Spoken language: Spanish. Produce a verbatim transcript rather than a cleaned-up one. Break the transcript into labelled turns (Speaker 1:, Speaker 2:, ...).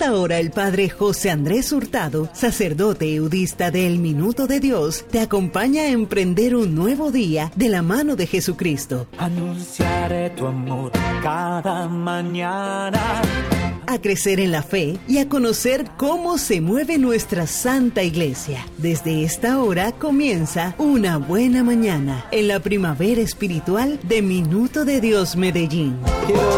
Speaker 1: esta hora el Padre José Andrés Hurtado, sacerdote eudista de El Minuto de Dios, te acompaña a emprender un nuevo día de la mano de Jesucristo.
Speaker 2: Anunciaré tu amor cada mañana.
Speaker 1: A crecer en la fe y a conocer cómo se mueve nuestra Santa Iglesia. Desde esta hora comienza Una Buena Mañana en la primavera espiritual de Minuto de Dios Medellín.